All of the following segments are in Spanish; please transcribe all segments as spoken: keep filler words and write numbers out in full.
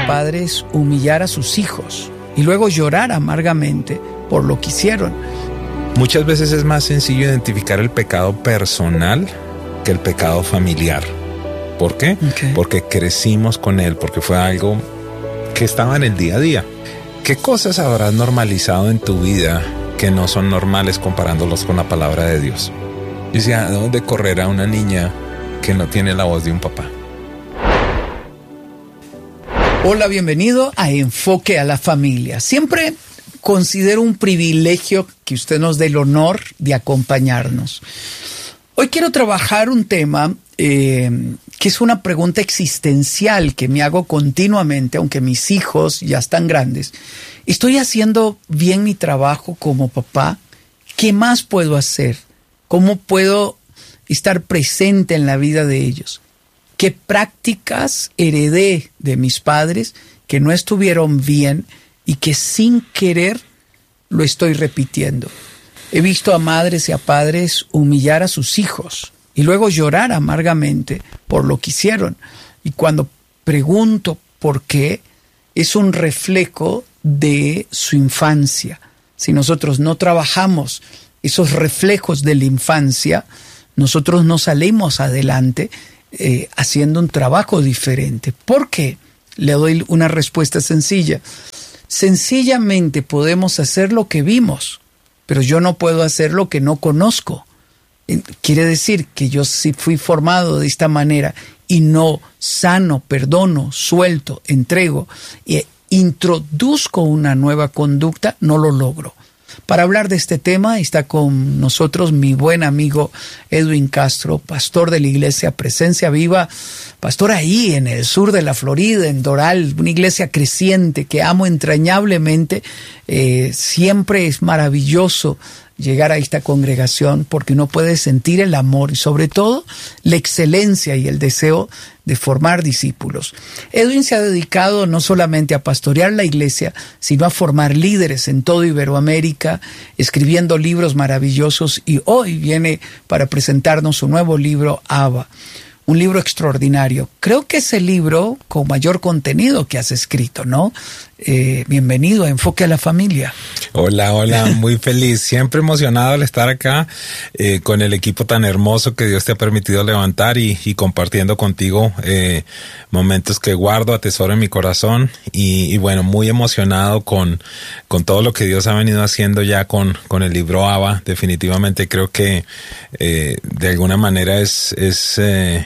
padres humillar a sus hijos y luego llorar amargamente por lo que hicieron. Muchas veces es más sencillo identificar el pecado personal que el pecado familiar. ¿Por qué? Okay. Porque crecimos con él, porque fue algo que estaba en el día a día. ¿Qué cosas habrás normalizado en tu vida que no son normales comparándolos con la palabra de Dios? Y si ¿a dónde correrá una niña que no tiene la voz de un papá? Hola, bienvenido a Enfoque a la Familia. Siempre considero un privilegio que usted nos dé el honor de acompañarnos. Hoy quiero trabajar un tema eh, que es una pregunta existencial que me hago continuamente, aunque mis hijos ya están grandes. ¿Estoy haciendo bien mi trabajo como papá? ¿Qué más puedo hacer? ¿Cómo puedo estar presente en la vida de ellos? ¿Qué prácticas heredé de mis padres que no estuvieron bien y que sin querer lo estoy repitiendo? He visto a madres y a padres humillar a sus hijos y luego llorar amargamente por lo que hicieron. Y cuando pregunto por qué, es un reflejo de su infancia. Si nosotros no trabajamos esos reflejos de la infancia, nosotros no salimos adelante eh, haciendo un trabajo diferente. ¿Por qué? Le doy una respuesta sencilla. Sencillamente podemos hacer lo que vimos, pero yo no puedo hacer lo que no conozco. Quiere decir que yo si fui formado de esta manera y no sano, perdono, suelto, entrego e introduzco una nueva conducta, no lo logro. Para hablar de este tema está con nosotros mi buen amigo Edwin Castro, pastor de la iglesia Presencia Viva, pastor ahí en el sur de la Florida, en Doral, una iglesia creciente que amo entrañablemente. Eh, siempre es maravilloso llegar a esta congregación porque uno puede sentir el amor y sobre todo la excelencia y el deseo de formar discípulos. Edwin se ha dedicado no solamente a pastorear la iglesia, sino a formar líderes en toda Iberoamérica, escribiendo libros maravillosos, y hoy viene para presentarnos su nuevo libro, Abba. Un libro extraordinario. Creo que es el libro con mayor contenido que has escrito, ¿no? Eh, bienvenido a Enfoque a la Familia. Hola, hola, muy feliz. Siempre emocionado al estar acá eh, con el equipo tan hermoso que Dios te ha permitido levantar y, y compartiendo contigo eh, momentos que guardo, atesoro en mi corazón. Y, y bueno, muy emocionado con, con todo lo que Dios ha venido haciendo ya con, con el libro Abba. Definitivamente creo que eh, de alguna manera es... es eh,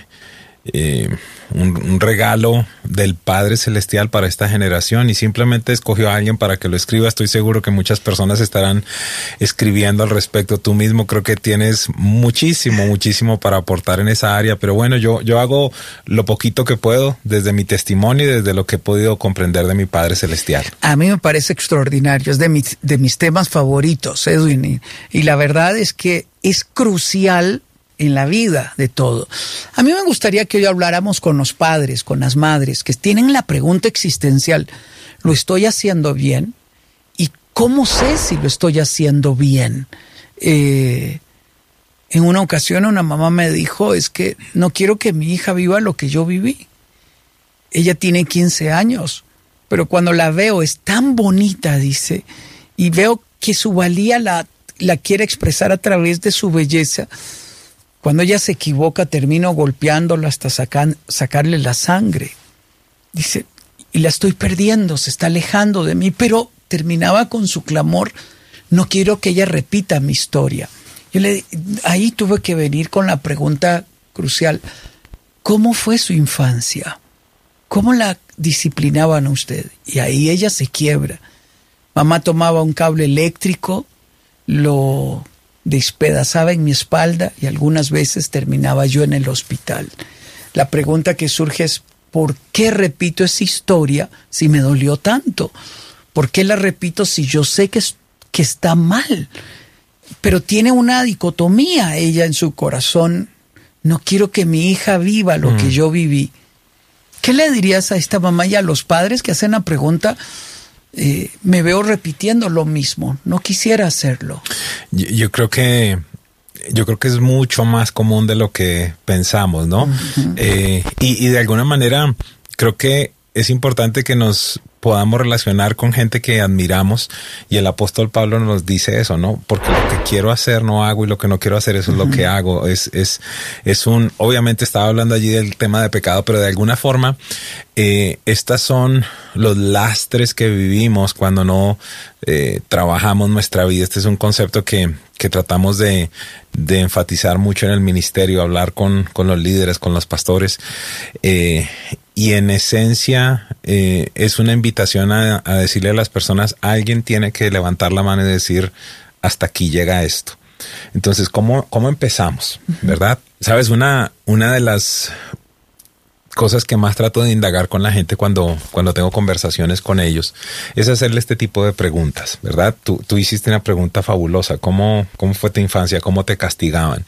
Eh, un, un regalo del Padre Celestial para esta generación, y simplemente escogió a alguien para que lo escriba. Estoy seguro que muchas personas estarán escribiendo al respecto. Tú mismo creo que tienes muchísimo, muchísimo para aportar en esa área, pero bueno, yo, yo hago lo poquito que puedo desde mi testimonio y desde lo que he podido comprender de mi Padre Celestial. A mí me parece extraordinario, es de mis, de mis temas favoritos, Edwin, y, y la verdad es que es crucial en la vida de todo. A mí me gustaría que hoy habláramos con los padres, con las madres, que tienen la pregunta existencial, ¿lo estoy haciendo bien? ¿Y cómo sé si lo estoy haciendo bien? Eh, en una ocasión una mamá me dijo, es que no quiero que mi hija viva lo que yo viví. Ella tiene quince años, pero cuando la veo es tan bonita, dice, y veo que su valía la, la quiere expresar a través de su belleza. Cuando ella se equivoca, termino golpeándola hasta sacan, sacarle la sangre. Dice, y la estoy perdiendo, se está alejando de mí, pero terminaba con su clamor, no quiero que ella repita mi historia. Yo le, ahí tuve que venir con la pregunta crucial, ¿cómo fue su infancia? ¿Cómo la disciplinaban a usted? Y ahí ella se quiebra. Mamá tomaba un cable eléctrico, lo despedazaba en mi espalda y algunas veces terminaba yo en el hospital. La pregunta que surge es, ¿por qué repito esa historia si me dolió tanto? ¿Por qué la repito si yo sé que, es, que está mal? Pero tiene una dicotomía ella en su corazón. No quiero que mi hija viva lo mm. que yo viví. ¿Qué le dirías a esta mamá y a los padres que hacen la pregunta? Eh, me veo repitiendo lo mismo, no quisiera hacerlo. Yo, yo creo que yo creo que es mucho más común de lo que pensamos, ¿no? Uh-huh. Eh, y, y de alguna manera creo que es importante que nos podamos relacionar con gente que admiramos, y el apóstol Pablo nos dice eso, ¿no? Porque lo que quiero hacer no hago, y lo que no quiero hacer eso es uh-huh. lo que hago. Es, es, es un, obviamente estaba hablando allí del tema de pecado, pero de alguna forma, eh, estas son los lastres que vivimos cuando no eh, trabajamos nuestra vida. Este es un concepto que, que tratamos de, de enfatizar mucho en el ministerio, hablar con, con los líderes, con los pastores, eh, y en esencia eh, es una invitación a, a decirle a las personas, alguien tiene que levantar la mano y decir, hasta aquí llega esto. Entonces, ¿cómo, cómo empezamos? ¿Verdad? Sabes, una, una de las cosas que más trato de indagar con la gente cuando, cuando tengo conversaciones con ellos es hacerle este tipo de preguntas, ¿verdad? Tú, tú hiciste una pregunta fabulosa. ¿Cómo, cómo fue tu infancia? ¿Cómo te castigaban?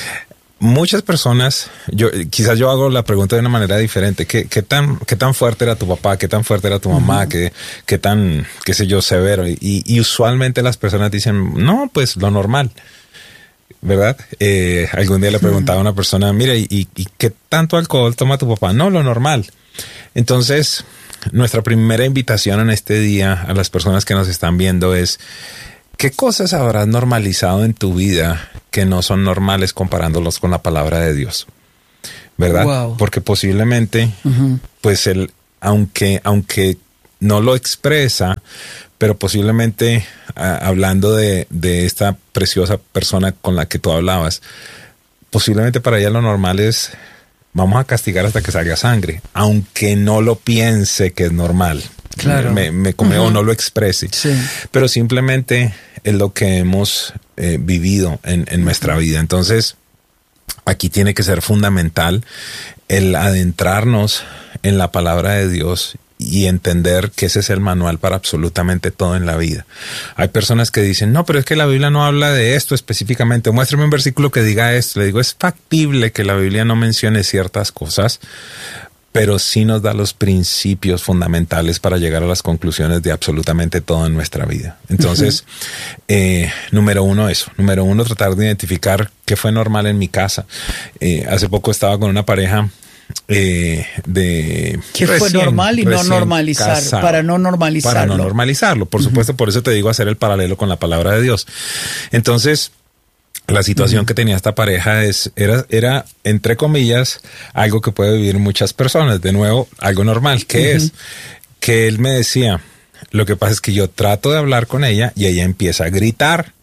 Muchas personas, yo quizás yo hago la pregunta de una manera diferente. ¿Qué, qué tan, qué tan fuerte era tu papá? ¿Qué tan fuerte era tu mamá? Uh-huh. ¿Qué, qué tan, qué sé yo, severo? Y, y usualmente las personas dicen, no, pues lo normal, ¿verdad? Eh, algún día le preguntaba a una persona, mira, ¿y, y, y qué tanto alcohol toma tu papá? No, lo normal. Entonces, nuestra primera invitación en este día a las personas que nos están viendo es, ¿qué cosas habrás normalizado en tu vida que no son normales comparándolos con la palabra de Dios? ¿Verdad? Wow. Porque posiblemente, uh-huh. pues él, aunque, aunque no lo expresa, pero posiblemente uh, hablando de, de esta preciosa persona con la que tú hablabas, posiblemente para ella lo normal es, vamos a castigar hasta que salga sangre, aunque no lo piense que es normal. Claro. Me, me come uh-huh. o no lo exprese. Sí. Pero simplemente es lo que hemos eh, vivido en, en nuestra vida. Entonces, aquí tiene que ser fundamental el adentrarnos en la palabra de Dios y entender que ese es el manual para absolutamente todo en la vida. Hay personas que dicen, no, pero es que la Biblia no habla de esto específicamente. Muéstrame un versículo que diga esto. Le digo, es factible que la Biblia no mencione ciertas cosas, pero sí nos da los principios fundamentales para llegar a las conclusiones de absolutamente todo en nuestra vida. Entonces, uh-huh. eh, número uno eso. Número uno, tratar de identificar qué fue normal en mi casa. Eh, hace poco estaba con una pareja eh, de... ¿Qué fue normal y no normalizar? Casado, para no normalizarlo. Para no normalizarlo. Por uh-huh. supuesto, por eso te digo hacer el paralelo con la palabra de Dios. Entonces, la situación uh-huh. que tenía esta pareja es, era, era, entre comillas, algo que puede vivir muchas personas. De nuevo, algo normal. ¿Qué uh-huh. es? Que él me decía, lo que pasa es que yo trato de hablar con ella y ella empieza a gritar.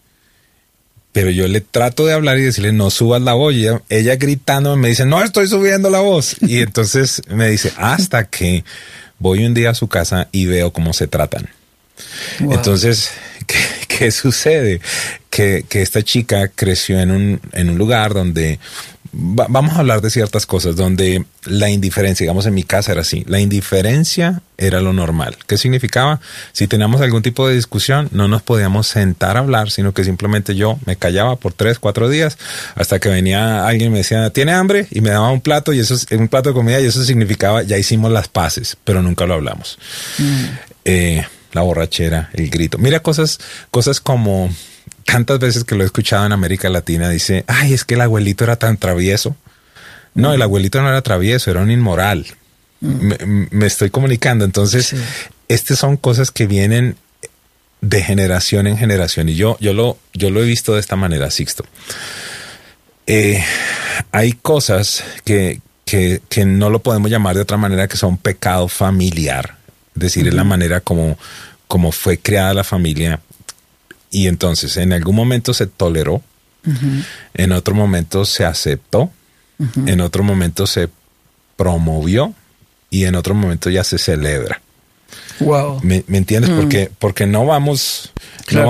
Pero yo le trato de hablar y decirle, no subas la voz. Y ella, ella gritando me dice, no estoy subiendo la voz. Y entonces me dice, hasta que voy un día a su casa y veo cómo se tratan. Wow. Entonces, ¿qué, qué sucede? Que, que esta chica creció en un, en un lugar donde, va, vamos a hablar de ciertas cosas, donde la indiferencia, digamos en mi casa era así, la indiferencia era lo normal. ¿Qué significaba? Si teníamos algún tipo de discusión, no nos podíamos sentar a hablar, sino que simplemente yo me callaba por tres, cuatro días, hasta que venía alguien y me decía, ¿tiene hambre? Y me daba un plato, y eso es un plato de comida, y eso significaba, ya hicimos las paces, pero nunca lo hablamos. Mm. Eh, la borrachera, el grito. Mira cosas, cosas como tantas veces que lo he escuchado en América Latina, dice, ay, es que el abuelito era tan travieso. No, el abuelito no era travieso, era un inmoral. Mm. Me, me estoy comunicando. Entonces, sí. Estas son cosas que vienen de generación en generación. Y yo, yo, lo, yo lo he visto de esta manera, Sixto. Eh, hay cosas que, que, que no lo podemos llamar de otra manera, que son pecado familiar. Es decir, uh-huh. es la manera como, como fue creada la familia. Y entonces, en algún momento se toleró, uh-huh. en otro momento se aceptó, uh-huh. en otro momento se promovió y en otro momento ya se celebra. Wow. ¿Me, me entiendes? Mm. Porque, porque no vamos... Claro. No